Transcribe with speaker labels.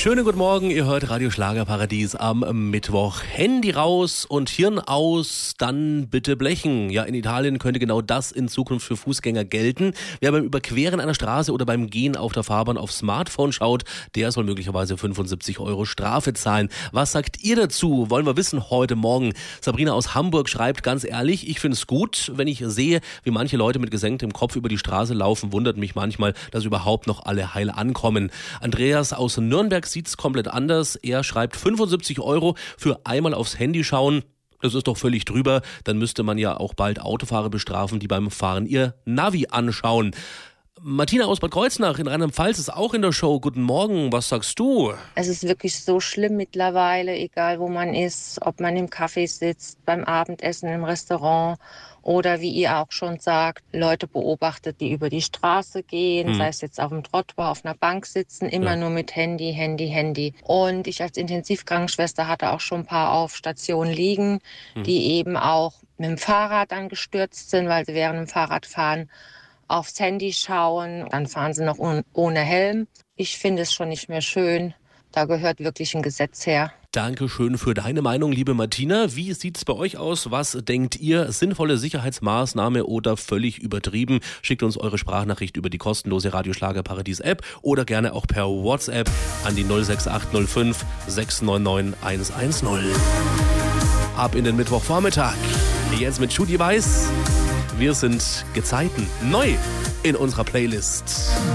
Speaker 1: Schönen guten Morgen, ihr hört Radio Schlagerparadies am Mittwoch. Handy raus und Hirn aus, dann bitte blechen. Ja, in Italien könnte genau das in Zukunft für Fußgänger gelten. Wer beim Überqueren einer Straße oder beim Gehen auf der Fahrbahn aufs Smartphone schaut, der soll möglicherweise 75 € Strafe zahlen. Was sagt ihr dazu? Wollen wir wissen heute Morgen. Sabrina aus Hamburg schreibt, ganz ehrlich, ich finde es gut, wenn ich sehe, wie manche Leute mit gesenktem Kopf über die Straße laufen, wundert mich manchmal, dass überhaupt noch alle heil ankommen. Andreas aus Nürnberg sieht's komplett anders. Er schreibt 75 € für einmal aufs Handy schauen. Das ist doch völlig drüber. Dann müsste man ja auch bald Autofahrer bestrafen, die beim Fahren ihr Navi anschauen. Martina aus Bad Kreuznach in Rheinland-Pfalz ist auch in der Show. Guten Morgen, was sagst du?
Speaker 2: Es ist wirklich so schlimm mittlerweile, egal wo man ist, ob man im Café sitzt, beim Abendessen im Restaurant oder wie ihr auch schon sagt, Leute beobachtet, die über die Straße gehen, sei es jetzt auf dem Trottoir, auf einer Bank sitzen, immer nur mit Handy. Und ich als Intensivkrankenschwester hatte auch schon ein paar auf Station liegen, die eben auch mit dem Fahrrad dann gestürzt sind, weil sie während dem Fahrradfahren aufs Handy schauen, dann fahren sie noch ohne Helm. Ich finde es schon nicht mehr schön. Da gehört wirklich ein Gesetz her.
Speaker 1: Dankeschön für deine Meinung, liebe Martina. Wie sieht's bei euch aus? Was denkt ihr? Sinnvolle Sicherheitsmaßnahme oder völlig übertrieben? Schickt uns eure Sprachnachricht über die kostenlose Radio Schlagerparadies App oder gerne auch per WhatsApp an die 06805 699 110. Ab in den Mittwochvormittag. Jetzt mit Judy Weiß. Wir sind Gezeiten neu in unserer Playlist.